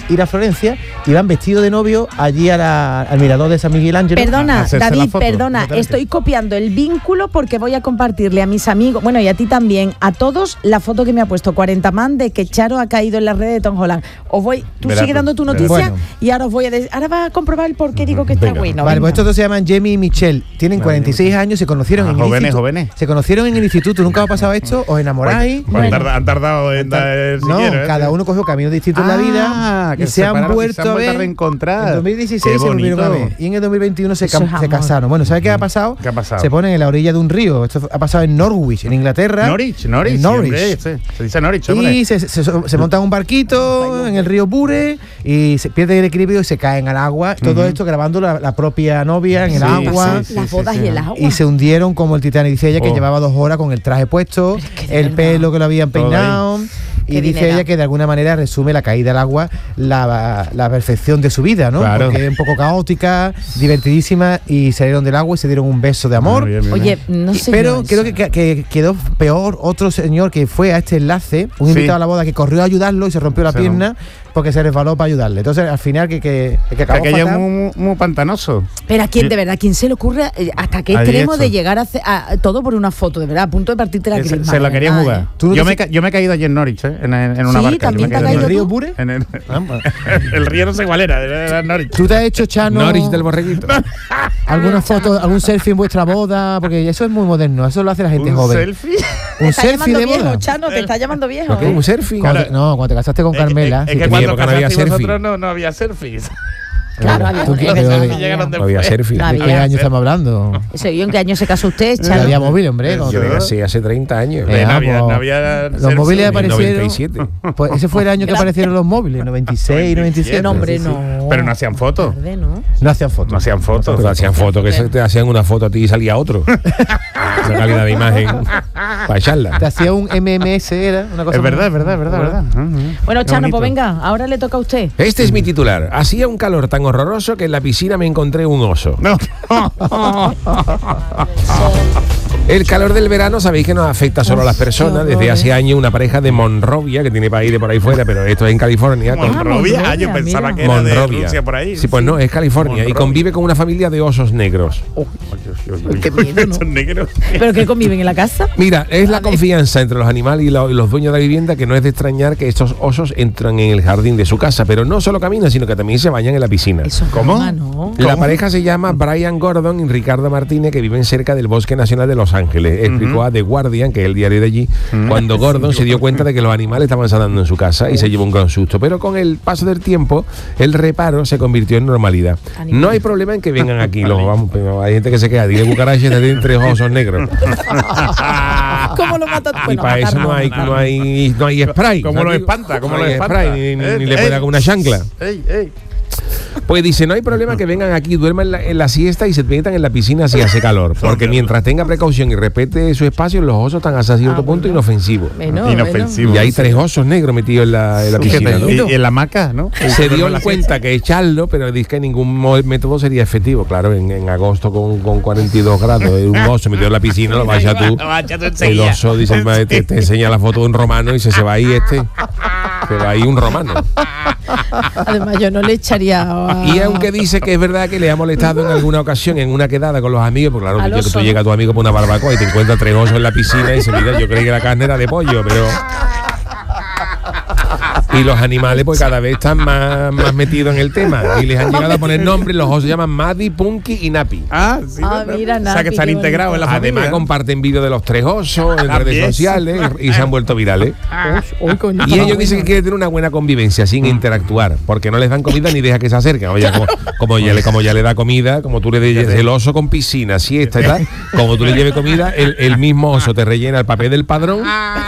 ir a Florencia, iban vestidos de novio allí al mirador de San Miguel Ángel. Perdona, David, perdona, estoy copiando el vínculo porque voy a compartirle a mis amigos, bueno, y a ti también, a todos, la foto que me ha puesto 40 man de que Charo ha caído en las redes de Tom Holland. Tú sigue dando tu noticia y ahora os voy a decir, ahora vas a comprobar el por qué digo que está bueno. Vale, pues estos dos se llaman Jamie y Michelle, tienen 46 años, se conocieron en el instituto. Jóvenes. Se conocieron en el instituto, ¿nunca os ha pasado esto? ¿Os enamoráis? Han tardado en dar cada uno cogió caminos distintos en la vida y se han vuelto a ver. Reencontrar. En 2016 se volvieron a ver y en el 2021 se casaron. Bueno, ¿sabes qué ha pasado? ¿Qué ha pasado? Se ponen en la orilla de un río. Esto ha pasado en Norwich, en Inglaterra. Norwich. Se dice Norwich, hombre. Y se montan un barquito en el río Bure y se pierde el equilibrio y se caen al agua. Todo esto grabando la propia novia en el agua. Las bodas y el agua. Y se hundieron como el Titanic. Dice ella que llevaba 2 horas con el traje puesto, el pelo que lo habían peinado. Y dice ella que de alguna manera resume la caída al agua, la perfección de su vida, ¿no? Claro. Porque es un poco caótica, divertidísima, y salieron del agua y se dieron un beso de amor. Bien. Oye, no sé. Pero creo que quedó peor otro señor que fue a este enlace, un invitado a la boda que corrió a ayudarlo y se rompió la pierna porque se resbaló para ayudarle. Entonces, al final, que acabó aquello es muy pantanoso. Pero ¿a quién, de verdad, quién se le ocurre hasta qué extremo de llegar a todo por una foto, de verdad, a punto de partirte la crisma? Se la quería jugar. Yo me he caído allí en Norwich, en una barca. ¿También te ha caído en el río Bure? El río no sé cuál era Norwich. ¿Tú te has hecho, Chano, Norwich del Borreguito? alguna foto, algún selfie en vuestra boda? Porque eso es muy moderno, eso lo hace la gente joven. ¿Selfie? ¿Un selfie de boda? Viejo, Chano, te está llamando viejo. ¿Un selfie? Cuando te casaste con Carmela. Es que cuando no había selfie. No había selfies. Claro, no había selfie. ¿De qué año estamos hablando? ¿En qué año se casó usted, Chano? No había móvil, hombre. Yo me casé hace 30 años. No había los móviles aparecieron. 97. Pues ese fue el año que aparecieron los móviles, 96, 97. No, hombre, no. Pero no hacían fotos. No hacían fotos. Pero hacían fotos, que te hacían una foto a ti y salía otro. Una calidad de imagen para echarla. Te hacía un MMS, era una cosa. Es verdad. Bueno, Chano, pues venga, ahora le toca a usted. Este es mi titular. Hacía un calor tan horroroso que en la piscina me encontré un oso. No. El calor del verano sabéis que nos afecta solo a las personas. Desde hace años una pareja de Monrovia, que tiene país de por ahí fuera, pero esto es en California. Monrovia, yo pensaba que era de Rusia por ahí. Sí, pues no, es California. Monrovia. Y convive con una familia de osos negros. Qué miedo, ¿no? Negros. ¿Pero que conviven en la casa? Mira, es la confianza entre los animales y los dueños de la vivienda que no es de extrañar que estos osos entran en el jardín de su casa, pero no solo caminan, sino que también se bañan en la piscina. ¿Cómo? La pareja se llama Brian Gordon y Ricardo Martínez, que viven cerca del Bosque Nacional de Los Ángeles. Explicó a The Guardian, que es el diario de allí, cuando Gordon se dio cuenta de que los animales estaban saltando en su casa y se llevó un gran susto. Pero con el paso del tiempo, el reparo se convirtió en normalidad. No hay problema en que vengan aquí. Hay gente que se queda, dile cucarachas, tienen 3 osos negros. ¿Cómo lo mata? Y para eso no hay spray. ¿Cómo lo espanta? ¿Cómo lo espanta? Ni le puede dar con una chancla. Pues dice, no hay problema que vengan aquí, duerman en la siesta y se metan en la piscina si hace calor. Porque mientras tenga precaución y respete su espacio, los osos están hasta cierto punto inofensivos. Inofensivos. Y hay 3 osos negros metidos en la piscina, ¿no? Y en la hamaca, ¿no? Se dio en cuenta que echarlo, pero dice que ningún método sería efectivo. Claro, en agosto con 42 grados, un oso metido en la piscina, lo vaya tú. El oso, dice, te enseña la foto de un romano y dice, se va ahí se va ahí un romano. Además, yo no le echaría... Y aunque dice que es verdad que le ha molestado en alguna ocasión en una quedada con los amigos, pues claro, que tú llegas a tu amigo por una barbacoa y te encuentras 3 osos en la piscina y dices, mira, yo creí que la carne era de pollo, pero... Y los animales pues cada vez están más metidos en el tema y les han llegado a poner nombres. Los osos se llaman Maddie, Punky y Nappy. Mira, Nappy, o sea que están integrados en la familia. Además comparten vídeos de los 3 osos en redes sociales y se han vuelto virales. Y ellos dicen que quieren tener una buena convivencia sin interactuar, porque no les dan comida ni deja que se acerquen. Oye, como ya le da comida, como tú le des el oso con piscina, siesta y tal, como tú le lleves comida, el mismo oso te rellena el papel del padrón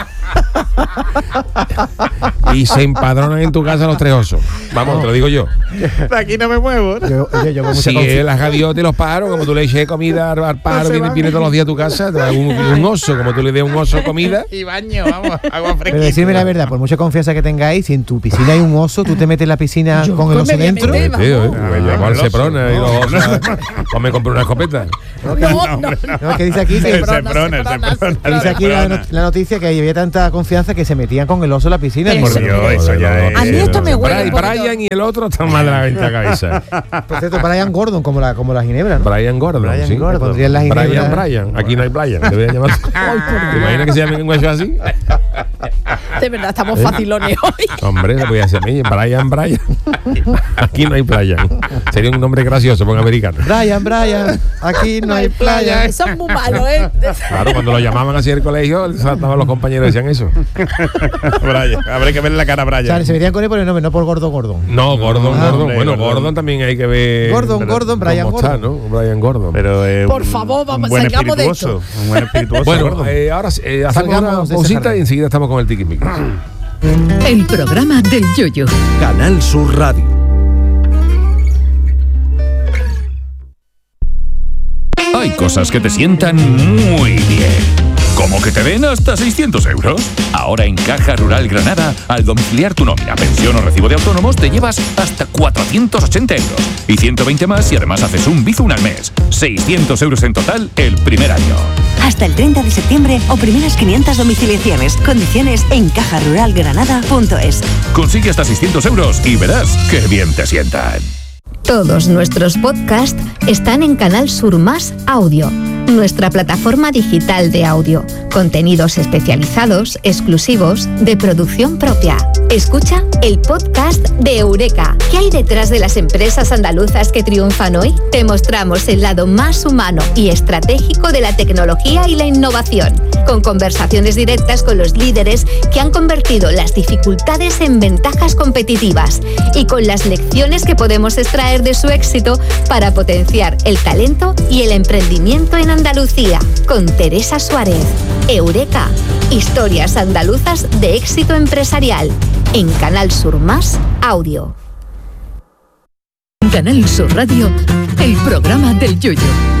y se empadronan en tu casa los 3 osos. Vamos, te lo digo yo. De aquí no me muevo. Si las gaviotas y los pájaros, como tú le eches comida al pájaro, viene todos los días a tu casa, un oso, como tú le des un oso comida. Y baño, vamos, agua fresquita. Pero decirme la verdad, por mucha confianza que tengáis, si en tu piscina hay un oso, tú te metes en la piscina con el oso dentro. Igual se prona y los osos. O me compré una escopeta. No, que dice aquí que se prona. dice aquí la noticia que había tanta confianza que se metían con el oso en la piscina. Eso ya es. A mí esto me huele. Brian y el otro están más de la venta cabeza. Por cierto, Brian Gordon, como la ginebra, ¿no? Brian Gordon, sí. Pondrían la ginebra. Brian. Aquí no hay Brian. Te voy a llamar. ¿Te imaginas que se llame un guacho así? De verdad, estamos facilones hoy. Hombre, le voy a decir a mí, Brian. Aquí no hay Brian. Sería un nombre gracioso para un americano. Brian, aquí no hay playa. Eso es muy malo, ¿eh? Claro, cuando lo llamaban así el colegio, saltaban los compañeros y decían eso. Brian, habrá que ver la cara a Brian. O sea, se metían con él por el nombre, no por Gordon. No, Gordon. Hombre, Bueno, Gordon también hay que ver. Gordon, Brian cómo está, ¿no? Brian Gordon. Pero, por favor, vamos, buen salgamos de esto. Un buen espirituoso. Bueno, Gordon. ahora hacemos una pausita y enseguida estamos con el tiquismiqui. El programa del Yoyo. Canal Sur Radio. Hay cosas que te sientan muy bien. ¿Cómo que te den hasta 600 euros? Ahora en Caja Rural Granada, al domiciliar tu nómina, pensión o recibo de autónomos, te llevas hasta 480 euros. Y 120 más y además haces un Bizum al mes. 600 euros en total el primer año. Hasta el 30 de septiembre o primeras 500 domiciliaciones. Condiciones en cajaruralgranada.es. Consigue hasta 600 euros y verás qué bien te sientan. Todos nuestros podcasts están en Canal Sur Más Audio, nuestra plataforma digital de audio. Contenidos especializados, exclusivos, de producción propia. Escucha el podcast de Eureka. ¿Qué hay detrás de las empresas andaluzas que triunfan hoy? Te mostramos el lado más humano y estratégico de la tecnología y la innovación, con conversaciones directas con los líderes que han convertido las dificultades en ventajas competitivas y con las lecciones que podemos extraer de su éxito para potenciar el talento y el emprendimiento en Andalucía, con Teresa Suárez. Eureka, historias andaluzas de éxito empresarial, en Canal Sur Más Audio. Canal Sur Radio, el programa del Yoyo.